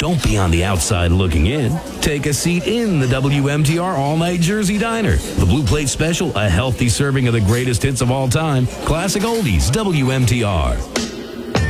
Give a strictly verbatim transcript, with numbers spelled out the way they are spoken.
Don't be on the outside looking in. Take a seat in the W M T R All Night Jersey Diner. The Blue Plate Special, a healthy serving of the greatest hits of all time. Classic oldies, W M T R.